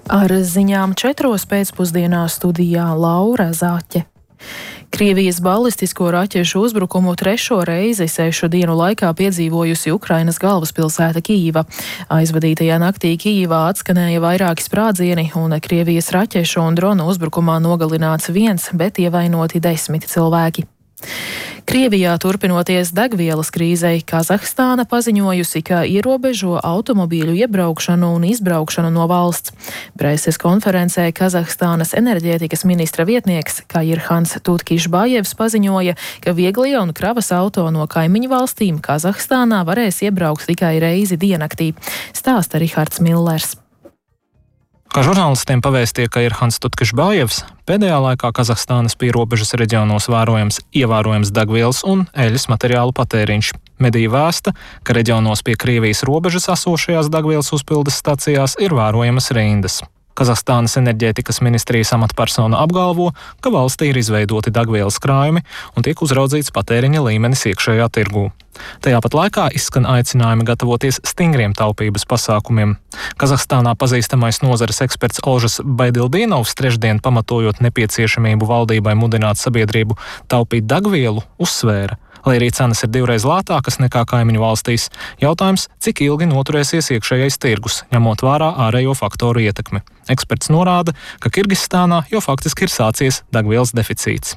Ar ziņām 4 pēcpusdienā studijā Laura Zaķe. Krievijas balistisko raķešu uzbrukumu 3. reizi 6 dienu laikā piedzīvojusi Ukrainas galvaspilsēta Kijiva. Aizvadītajā naktī Kijivā atskanēja vairāki sprādzieni, un Krievijas raķešu un dronu uzbrukumā nogalināts 1, bet ievainoti 10 cilvēki. Krievijā turpinoties degvielas krīzei, Kazahstāna paziņojusi, ka ierobežo automobīļu iebraukšanu un izbraukšanu no valsts. Preses konferencē Kazahstānas enerģētikas ministra vietnieks Kairhans Tutkišbājevs paziņoja, ka vieglie un kravas auto no kaimiņu valstīm Kazahstānā varēs iebraukt tikai reizi diennaktī, stāsta Rihards Millers. Kā žurnālistiem pavēstīja Kairhans Tutkišbājevs, pēdējā laikā Kazahstānas pierobežas reģionos ievērojams degvielas un eļļas materiālu patēriņš. Mediji vēsta, ka reģionos pie Krievijas robežas esošajās degvielas uzpildes stacijās ir vērojamas rindas. Kazahstānas enerģētikas ministrijas amatpersona apgalvo, ka valstī ir izveidoti degvielas krājumi un tiek uzraudzīts patēriņa līmenis iekšējā tirgū. Tajā pat laikā izskan aicinājumi gatavoties stingriem taupības pasākumiem. Kazahstānā pazīstamais nozares eksperts Olžas Baidildienovs trešdien, pamatojot nepieciešamību valdībai mudināt sabiedrību taupīt degvielu, uzsvēra, lai arī cenas ir 2 reizes lētākas nekā kaimiņu valstīs. Jautājums, cik ilgi noturēsies iekšējais tirgus, ņemot vērā ārējo faktoru ietekmi. Eksperts norāda, ka Kirgistānā jau faktiski ir sācies degvielas deficīts.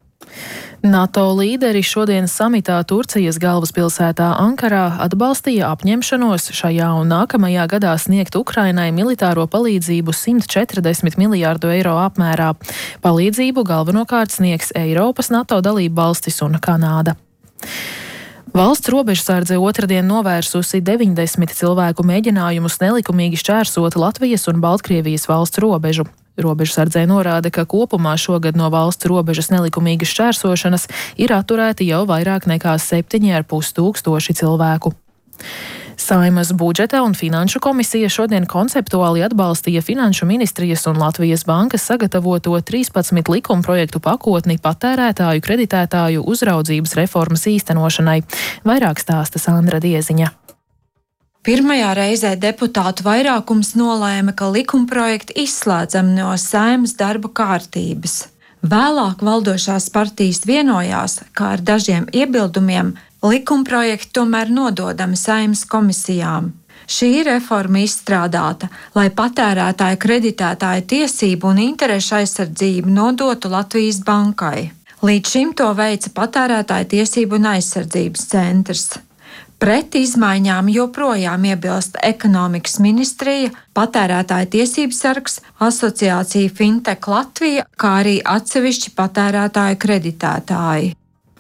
NATO līderi šodien samitā Turcijas galvaspilsētā Ankarā atbalstīja apņemšanos šajā un nākamajā gadā sniegt Ukrainai militāro palīdzību 140 miljārdu eiro apmērā. Palīdzību galvenokārt sniegs Eiropas NATO dalību valstis un Kanāda. Valsts robežsardze otrdien novērsusi 90 cilvēku mēģinājumus nelikumīgi šķērsot Latvijas un Baltkrievijas valsts robežu. Robežsardzē norāda, ka kopumā šogad no valsts robežas nelikumīgas šķērsošanas ir atturēti jau vairāk nekā 7,5 tūkstoši cilvēku. Saeimas budžeta un finanšu komisija šodien konceptuāli atbalstīja Finanšu ministrijas un Latvijas bankas sagatavoto 13 likumprojektu pakotni patērētāju kreditētāju uzraudzības reformas īstenošanai. Vairāk stāsta Sandra Dieziņa. Pirmajā reizē deputātu vairākums nolēma, ka likumprojekti izslēdzam no Saeimas darba kārtības. Vēlāk valdošās partijas vienojās, ka ar dažiem iebildumiem likumprojekti tomēr nododami Saeimas komisijām. Šī reforma izstrādāta, lai patērētāju kreditētāju tiesību un interešu aizsardzību nodotu Latvijas bankai. Līdz šim to veica Patērētāju tiesību un aizsardzības centrs. Pret izmaiņām joprojām iebilst Ekonomikas ministrija, Patērētāju tiesību sargs, asociācija Fintech Latvija, kā arī atsevišķi patērētāju kreditētāji.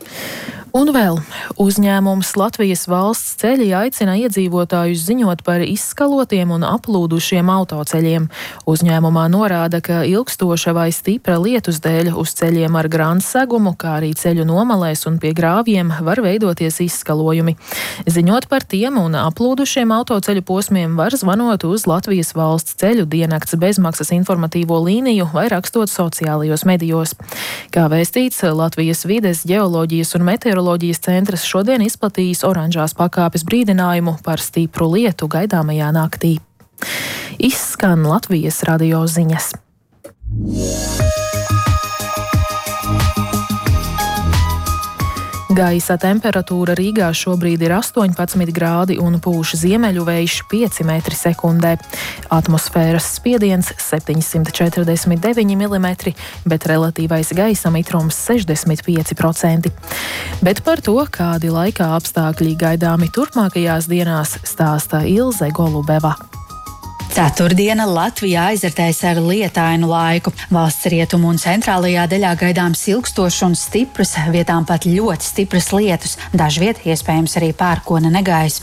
Un vēl uzņēmums Latvijas valsts ceļi aicina iedzīvotājus ziņot par izskalotiem un aplūdušiem autoceļiem. Uzņēmumā norāda, ka ilgstoša vai stipra lietus dēļ uz ceļiem ar grāns segumu, kā arī ceļu nomalēs un pie grāvjiem var veidoties izskalojumi. Ziņot par tiem un aplūdušiem autoceļu posmiem var zvanot uz Latvijas valsts ceļu diennakts bezmaksas informatīvo līniju vai rakstot sociālajos medijos. Kā vēstīts, Latvijas vides, ģeoloģijas un meteoroloģijas centrs šodien izplatījis oranžās pakāpes brīdinājumu par stipru lietu gaidāmajā naktī. Izskan Latvijas radio ziņas. Gaisa temperatūra Rīgā šobrīd ir 18 grādi un pūš ziemeļu vējš 5 metri sekundē. Atmosfēras spiediens 749 mm, bet relatīvais gaisa mitrums 65%. Bet par to, kādi laika apstākļi gaidāmi turpmākajās dienās, stāsta Ilze Golubeva. Ceturtdiena Latvijā aizritēs ar lietainu laiku. Valsts rietumu un centrālajā daļā gaidāms ilgstošs un stiprs, vietām pat ļoti stipras lietus, dažviet iespējams arī pērkona negaiss.